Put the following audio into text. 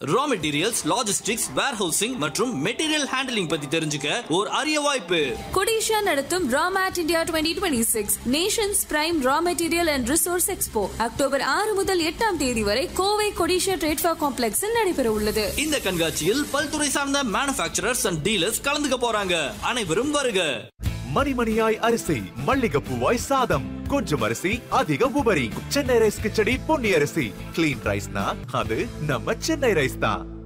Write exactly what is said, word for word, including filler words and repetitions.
Raw materials, logistics, warehousing மற்றும் material handling பத்தி தெரிஞ்சுக்க ஒரு அரிய வாய்ப்பு. கொடிஷா நடத்தும் ராமேட் India twenty twenty-six Nations prime raw material and resource expo October ஆறு முதல் எட்டாம் தேதி வரை கோவை கொடிஷா ட்ரேட் ஃபேர் காம்ப்ளெக்ஸில் நடைபெற உள்ளது. இந்த கண்காட்சியில் பல்துறை சார்ந்த மேனுஃபேக்சரர்ஸ் அண்ட் டீலர்ஸ் கலந்துக்க போறாங்க. அனைவரும் வருக. மணிமணியாய் அரிசி, மல்லிகைப்பூவாய் சாதம், கொஞ்சம் அரிசி அதிக உபரி. சென்னை ரைஸ் கிச்சடி பொன்னி அரிசி. கிளீன் ரைஸ்னா அது நம்ம சென்னை ரைஸ் தான்.